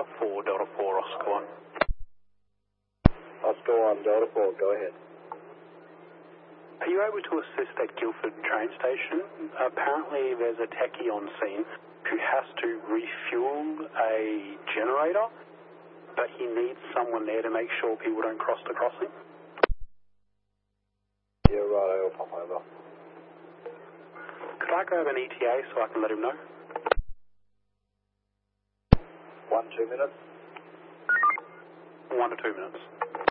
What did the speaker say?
for Delta 4, Oscar 1. Oscar 1, Delta 4, go ahead. Are you able to assist at Guildford train station? Apparently there's a techie on scene who has to refuel a generator, but he needs someone there to make sure people don't cross the crossing. Yeah, right, I'll pop over. Could I grab an ETA so I can let him know? 1 to 2 minutes. 1 to 2 minutes.